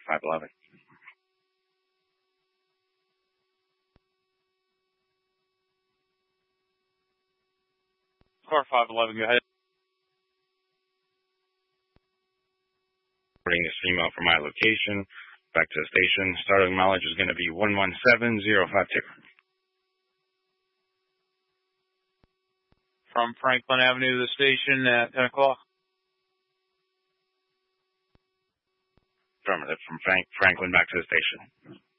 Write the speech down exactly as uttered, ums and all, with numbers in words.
five eleven. Car five eleven, go ahead. Bring this female from my location back to the station. Starting mileage is going to be one one seven zero five two. From Franklin Avenue to the station at ten o'clock. Affirmative. From Frank- Franklin back to the station.